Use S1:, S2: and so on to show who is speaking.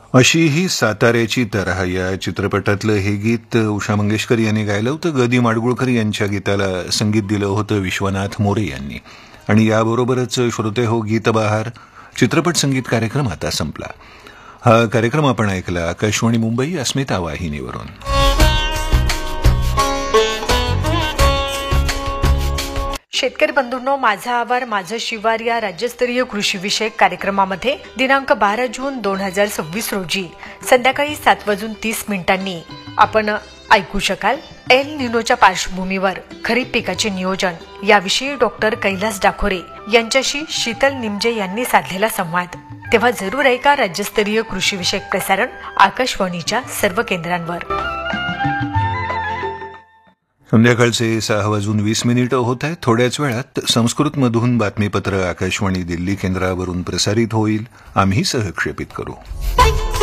S1: अशी ही साताऱ्याची तऱ्हा या चित्रपटातलं हे गीत उषा मंगेशकर यांनी गायलं होतं. गदी माडगुळकर यांच्या गीताला संगीत दिलं होतं विश्वनाथ मोरे यांनी. आणि याबरोबरच श्रोते हो गीत बहार चित्रपट संगीत कार्यक्रम आता संपला. हा कार्यक्रम आपण ऐकला आकाशवाणी मुंबई अस्मिता वाहिनीवरून.
S2: शेतकरी बंधूंनो, माझा आवार माझं शिवार या राज्यस्तरीय कृषीविषयक कार्यक्रमामध्ये दिनांक 12 जून 2026 रोजी संध्याकाळी 7:30 आपण ऐकू शकाल एल निनोच्या पार्श्वभूमीवर खरीप पिकाचे नियोजन याविषयी डॉक्टर कैलास डाखोरे यांच्याशी शीतल निमजे यांनी साधलेला संवाद. तेव्हा जरूर ऐका राज्यस्तरीय कृषीविषयक प्रसारण आकाशवाणीच्या सर्व केंद्रांवर.
S1: संध्याकाळचे 6:20 होत आहेत. थोड्याच वेळात संस्कृतमधून बातमीपत्र आकाशवाणी दिल्ली केंद्रावरून प्रसारित होईल. आम्ही सहक्षेपित करू.